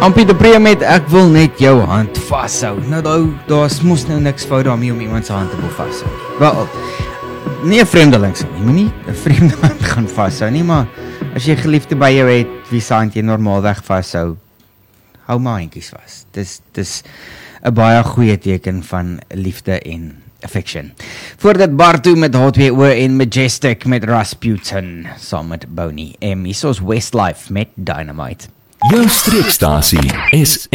Ampie de Pre met ek wil net jou hand vashou. Nou daar's mos nou niks fout daarmee om iemand se hand te wil vashou. Wel, nie 'n vreemdeling sou nie, moenie 'n vreemde hand gaan vashou nie, maar as jy geliefde by jou het, wie se hand jy normaalweg vashou, hou maar handjies vas. Dis 'n baie goeie teken van liefde en affection. Voordat Bartu met H2O en Majestic met Rasputin, saam met Boney M. Hierso's Westlife met Dynamite. Jou streekstasie is